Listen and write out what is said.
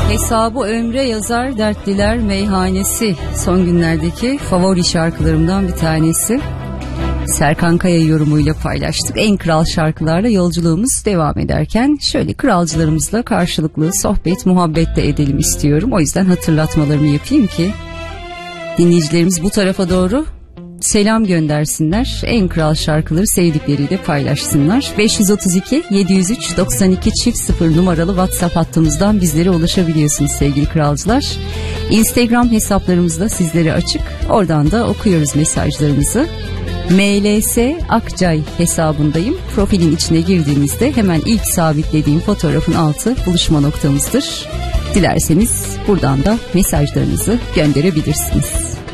Hesabı ömre yazar dertliler meyhanesi son günlerdeki favori şarkılarımdan bir tanesi. Serkan Kaya yorumuyla paylaştık. En kral şarkılarla yolculuğumuz devam ederken şöyle kralcılarımızla karşılıklı sohbet, muhabbet de edelim istiyorum. O yüzden hatırlatmalarımı yapayım ki dinleyicilerimiz bu tarafa doğru selam göndersinler. En kral şarkıları sevdikleriyle paylaşsınlar. 532 703 92 0 numaralı WhatsApp hattımızdan bizlere ulaşabiliyorsunuz sevgili kralcılar. Instagram hesaplarımız da sizlere açık. Oradan da okuyoruz mesajlarınızı. MLS Akcay hesabındayım. Profilin içine girdiğinizde hemen ilk sabitlediğim fotoğrafın altı buluşma noktamızdır. Dilerseniz buradan da mesajlarınızı gönderebilirsiniz.